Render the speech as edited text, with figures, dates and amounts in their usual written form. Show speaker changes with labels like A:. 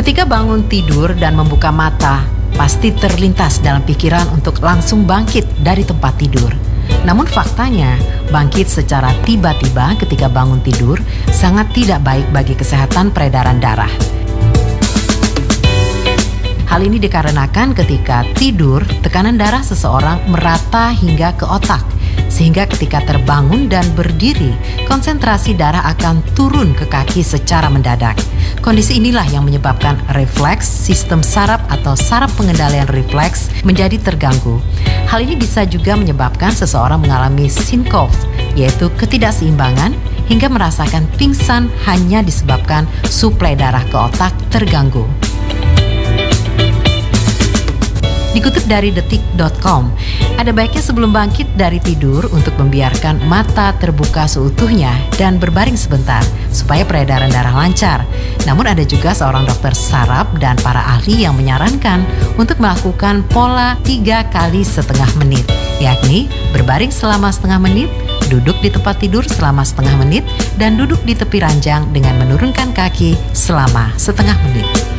A: Ketika bangun tidur dan membuka mata, pasti terlintas dalam pikiran untuk langsung bangkit dari tempat tidur. Namun faktanya, bangkit secara tiba-tiba ketika bangun tidur sangat tidak baik bagi kesehatan peredaran darah. Hal ini dikarenakan ketika tidur, tekanan darah seseorang merata hingga ke otak, sehingga ketika terbangun dan berdiri, konsentrasi darah akan turun ke kaki secara mendadak. Kondisi inilah yang menyebabkan refleks sistem saraf atau saraf pengendalian refleks menjadi terganggu. Hal ini bisa juga menyebabkan seseorang mengalami sinkop, yaitu ketidakseimbangan, hingga merasakan pingsan hanya disebabkan suplai darah ke otak terganggu. Dikutip dari detik.com, ada baiknya sebelum bangkit dari tidur untuk membiarkan mata terbuka seutuhnya dan berbaring sebentar supaya peredaran darah lancar. Namun ada juga seorang dokter saraf dan para ahli yang menyarankan untuk melakukan pola 3 kali setengah menit, yakni berbaring selama setengah menit, duduk di tempat tidur selama setengah menit, dan duduk di tepi ranjang dengan menurunkan kaki selama setengah menit.